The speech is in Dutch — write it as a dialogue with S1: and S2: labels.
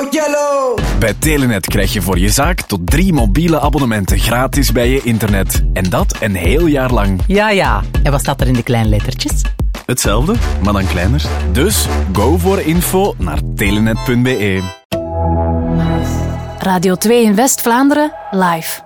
S1: yellow.
S2: Bij Telenet krijg je voor je zaak tot 3 mobiele abonnementen gratis bij je internet. En dat een heel jaar lang.
S3: Ja. En wat staat er in de kleine lettertjes?
S2: Hetzelfde, maar dan kleiner. Dus go voor info naar telenet.be.
S4: Radio 2 in West-Vlaanderen, live.